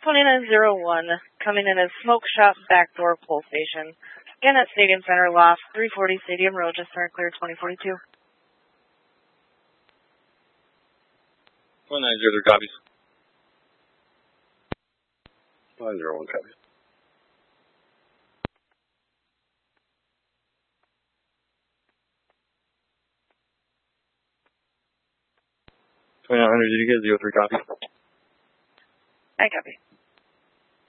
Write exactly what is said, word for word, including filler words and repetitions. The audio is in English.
twenty-nine oh one, coming in as Smoke Shop Backdoor Pole Station. Again at Stadium Center Loft, three forty Stadium Road, just turn clear twenty forty-two. twenty-nine oh three copies. nine oh one copies. twenty-nine hundred, did you get zero three copy? I copy.